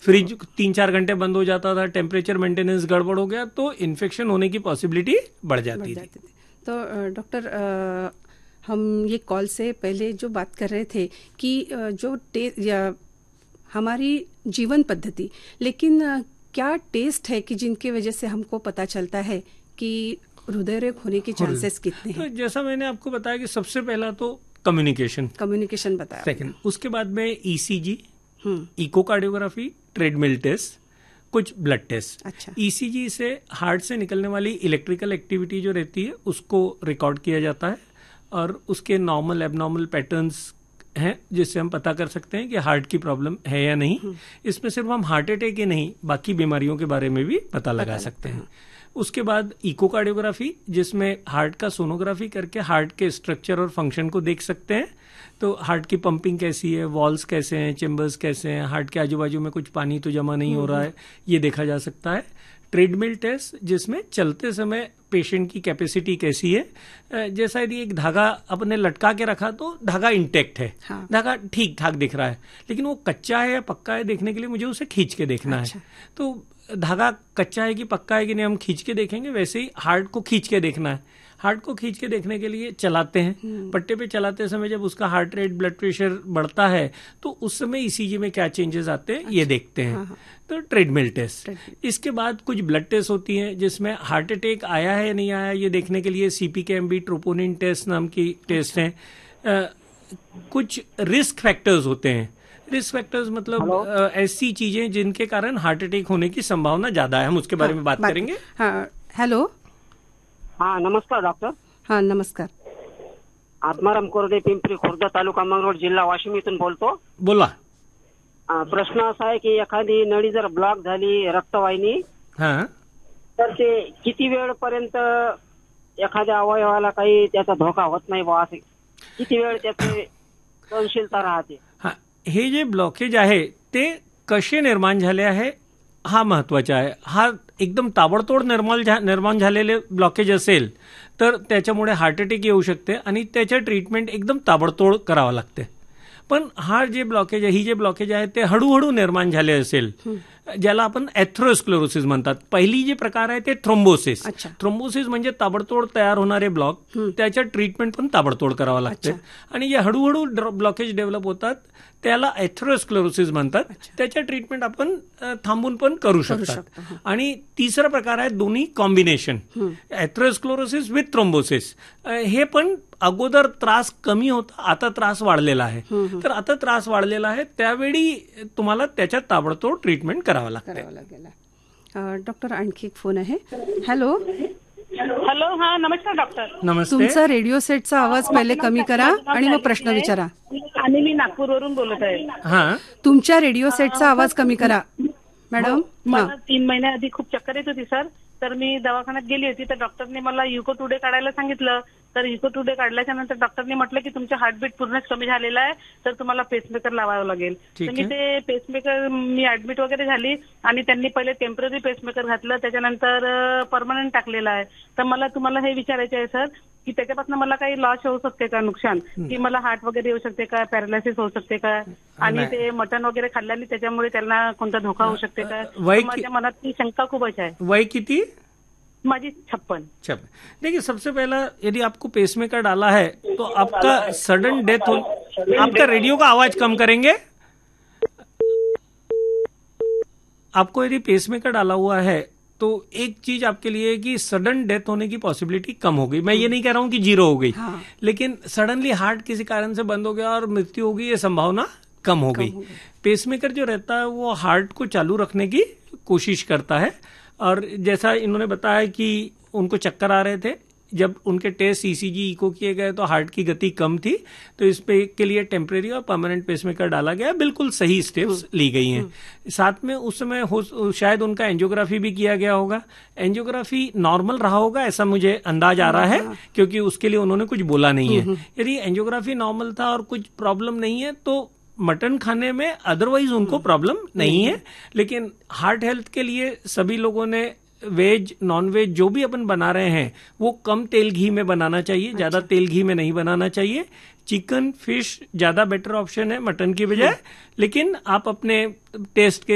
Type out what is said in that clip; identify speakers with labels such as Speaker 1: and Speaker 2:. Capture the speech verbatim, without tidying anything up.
Speaker 1: Fridge तीन चार घंटे बंद हो जाता था, टेम्परेचर मेंटेनेंस गड़बड़ हो गया, तो इन्फेक्शन होने की पॉसिबिलिटी बढ़ जाती थी।
Speaker 2: तो डॉक्टर, हम ये कॉल से पहले जो बात कर रहे थे कि जो टे या हमारी जीवन पद्धति, लेकिन क्या टेस्ट है कि जिनकी वजह से हमको पता चलता है कि हृदय रोग होने के चांसेस कितने हैं?
Speaker 1: तो जैसा मैंने आपको बताया कि सबसे पहला तो कम्युनिकेशन
Speaker 2: कम्युनिकेशन बताया।
Speaker 1: सेकंड, उसके बाद में ईसीजी, इकोकार्डियोग्राफी, ट्रेडमिल टेस्ट, कुछ ब्लड टेस्ट।
Speaker 2: अच्छा।
Speaker 1: ईसीजी से हार्ट से निकलने वाली इलेक्ट्रिकल एक्टिविटी जो रहती है उसको रिकॉर्ड किया जाता है और उसके नॉर्मल एबनॉर्मल पैटर्न्स हैं जिससे हम पता कर सकते हैं कि हार्ट की प्रॉब्लम है या नहीं। इसमें सिर्फ हम हार्ट अटैक ही नहीं, बाकी बीमारियों के बारे में भी पता लगा सकते हैं। उसके बाद इकोकार्डियोग्राफी, जिसमें हार्ट का सोनोग्राफी करके हार्ट के स्ट्रक्चर और फंक्शन को देख सकते हैं। तो हार्ट की पंपिंग कैसी है, वॉल्स कैसे हैं, चेम्बर्स कैसे हैं, हार्ट के आजू बाजू में कुछ पानी तो जमा नहीं हो रहा है, ये देखा जा सकता है। ट्रेडमिल टेस्ट, जिसमें चलते समय पेशेंट की कैपेसिटी कैसी है। जैसा यदि एक धागा अपने लटका के रखा तो धागा इंटेक्ट है, हाँ। धागा ठीक ठाक दिख रहा है, लेकिन वो कच्चा है या पक्का है देखने के लिए मुझे उसे खींच के देखना अच्छा। है। तो धागा कच्चा है कि पक्का है कि नहीं हम खींच के देखेंगे, वैसे ही हार्ट को खींच के देखना है। हार्ट को खींच के देखने के लिए चलाते हैं, पट्टे पे चलाते समय जब उसका हार्ट रेट, ब्लड प्रेशर बढ़ता है तो उस समय ईसीजी में क्या चेंजेस आते हैं, अच्छा। ये देखते हैं। हाँ हाँ। तो ट्रेडमिल टेस्ट। इसके बाद कुछ ब्लड टेस्ट होती हैं जिसमें हार्ट अटैक आया है या नहीं आया ये देखने के लिए सीपीकेएमबी, ट्रोपोनिन टेस्ट नाम की टेस्ट हैं। कुछ रिस्क फैक्टर्स होते हैं। रिस्क फैक्टर्स मतलब आ, ऐसी चीजें जिनके कारण हार्ट अटैक होने की संभावना ज्यादा है, हम उसके बारे हाँ, में बात, बात करेंगे।
Speaker 2: हाँ, हेलो।
Speaker 3: हाँ नमस्कार डॉक्टर.
Speaker 2: हाँ नमस्कार.
Speaker 3: आत्माराम कोरडे, पिंपरी खुर्द, तालुका मंगळूर, जिल्हा वाशिम इथून बोलतो.
Speaker 1: बोला.
Speaker 3: प्रश्न असा आहे की एखादी नळी जर ब्लॉक झाली, रक्तवाहिनी, तर ते किती वेळपर्यंत एखाद्या अवयवाला काही त्याचा धोका होत नाही बा, असे किती वेळ त्याची सहनशीलता राहते?
Speaker 1: हे जे ब्लॉकेज आहे ते कसे निर्माण झाले आहे हा महत्वाचा आहे. हा एकदम ताबडतोड निर्माण निर्माण झालेले ब्लॉकेज असेल तर त्याच्यामुळे हार्ट अटॅक येऊ शकते आणि त्याच्या ट्रीटमेंट एकदम ताबडतोड करावं लागते. पण हा जे ब्लॉकेज आहे, ही जे ब्लॉकेज आहे ते हळूहळू निर्माण झाले असेल, ज्याला आपण एथरोस्क्लेरोसिस म्हणतात. पहिली जे प्रकार आहे ते थ्रोम्बोसिस. थ्रोम्बोसिस म्हणजे ताबडतोड तयार होणारे ब्लॉक, त्याच्या ट्रीटमेंट पण ताबडतोड करावं लागते. आणि जे हळूहळू ब्लॉकेज डेव्हलप होतात त्याला एथरोस्क्लेरोसिस म्हणतात. त्याच्या ट्रीटमेंट आपण थांबून पण करू शकतात. आणि तिसरा प्रकार आहे दोन्ही कॉम्बिनेशन, एथरोस्क्लेरोसिस विथ थ्रोम्बोसिस. हे पण अगोदर त्रास कमी होता, आता त्रास वाढलेला आहे. तर आता त्रास वाढलेला आहे त्यावेळी तुम्हाला त्याच्यात ताबडतोड ट्रीटमेंट करावं लागतं.
Speaker 2: डॉक्टर आणखी एक फोन आहे. हॅलो.
Speaker 4: हॅलो. हा नमस्कार डॉक्टर.
Speaker 1: नमस्ते.
Speaker 2: तुमचा रेडिओ सेटचा आवाज पहिले कमी करा आणि मग प्रश्न विचारा.
Speaker 4: आणि मी नागपूरवरून बोलत आहे.
Speaker 1: हा,
Speaker 2: तुमच्या रेडिओ सेटचा आवाज कमी करा मॅडम.
Speaker 4: मला तीन महिन्याआधी खूप चक्कर येत होती सर, तर मी दवाखान्यात गेली होती. तर डॉक्टरने मला युको टुडे काढायला सांगितलं. तर युको टुडे काढल्याच्या नंतर डॉक्टरने म्हटलं की तुमचं हार्टबीट पूर्णच कमी झालेला आहे, तर तुम्हाला पेसमेकर लावावं लागेल. तर मी ते पेसमेकर, मी ऍडमिट वगैरे झाली आणि त्यांनी पहिले टेम्पररी पेसमेकर घातलं, त्याच्यानंतर परमनंट टाकलेलं आहे. तर मला तुम्हाला हे विचारायचं आहे सर की त्याच्यापासून मला काही लॉस होऊ शकते का, नुकसान, की मला हार्ट वगैरे येऊ शकते का, पॅरालिसिस होऊ शकते का, आणि ते मटन वगैरे खाल्ल्याने त्याच्यामुळे त्यांना कोणता धोका होऊ शकते का, माझ्या मनात ती शंका खूपच आहे.
Speaker 1: वय किती?
Speaker 4: माझी छप्पन.
Speaker 1: छप्पन. देखिए, सबसे पहला यदि आपको पेसमेकर डाला है तो आपका सडन डेथ हो. आपका रेडियो का आवाज कम करेंगे. आपको यदि पेसमेकर डाला हुआ है तो एक चीज आपके लिए है कि सडन डेथ होने की पॉसिबिलिटी कम हो गई. मैं ये नहीं कह रहा हूं कि जीरो हो गई, हाँ. लेकिन सडनली हार्ट किसी कारण से बंद हो गया और मृत्यु हो गई, ये संभावना कम हो गई. पेसमेकर जो रहता है वो हार्ट को चालू रखने की कोशिश करता है. और जैसा इन्होंने बताया कि उनको चक्कर आ रहे थे, जब उनके टेस्ट ईसीजी, इको किए गए तो हार्ट की गति कम थी, तो इस पे के लिए टेम्परेरी और परमानेंट पेसमेकर डाला गया. बिल्कुल सही स्टेप्स ली गई हैं. साथ में उस समय हो शायद उनका एंजियोग्राफी भी किया गया होगा. एंजियोग्राफी नॉर्मल रहा होगा ऐसा मुझे अंदाज आ रहा है, क्योंकि उसके लिए उन्होंने कुछ बोला नहीं है. यदि एंजियोग्राफी नॉर्मल था और कुछ प्रॉब्लम नहीं है तो मटन खाने में अदरवाइज उनको प्रॉब्लम नहीं है. लेकिन हार्ट हेल्थ के लिए सभी लोगों ने वेज, नॉन वेज जो भी अपन बना रहे हैं वो कम तेल घी में बनाना चाहिए. ज्यादा तेल घी में नहीं बनाना चाहिए. चिकन, फिश ज्यादा बेटर ऑप्शन है मटन की बजाय. लेकिन आप अपने टेस्ट के